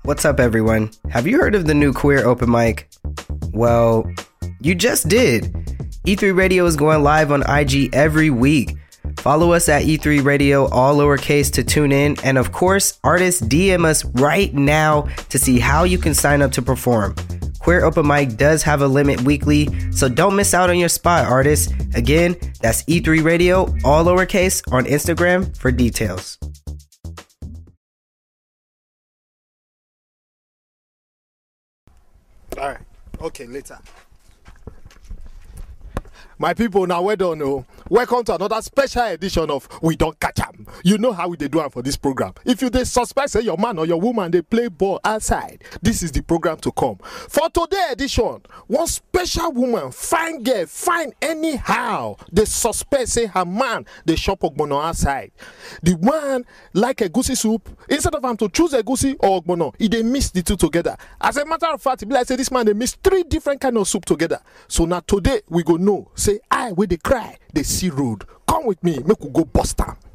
What's up, everyone? Have you heard of the new Queer Open Mic? Well, you just did. E3 Radio is going live on IG every week. Follow us at E3 Radio, all lowercase, to tune in. And of course, artists DM us right now to see how you can sign up to perform. Queer Open Mic does have a limit weekly, so don't miss out on your spot, artists. Again, that's E3 Radio, all lowercase, on Instagram for details. All right. Okay, later. My people, now well done. Oh. Welcome to another special edition of We Don't Catch 'em. You know how we dey do am for this program. If you dey suspect say your man or your woman they play ball outside, this is the program to come. For today's edition, one special woman, fine girl, fine anyhow, they suspect say her man they shop ogbono outside. The one like a goosey soup, instead of him to choose a goosey or ogbono, he they mix the two together. As a matter of fact, it be like say this man they mix 3 different kind of soup together. So now today we go know, say I with the cry, they see road. Come with me, make we go bust am.